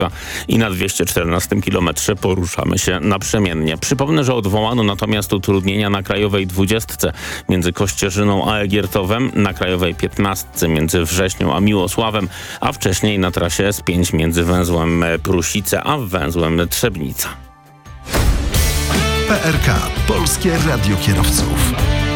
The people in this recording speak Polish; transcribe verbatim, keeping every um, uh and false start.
i na dwieście czternastym kilometrze poruszamy się naprzemiennie. Przypomnę, że odwołano natomiast utrudnienia na Krajowej dwudziestce między Kościerzyną a Egiertowem, na Krajowej piętnastce między Wrześnią a Miłosławem, a wcześniej na trasie S pięć między węzłem Prusice a węzłem Trzebnica. P R K. Polskie Radio Kierowców.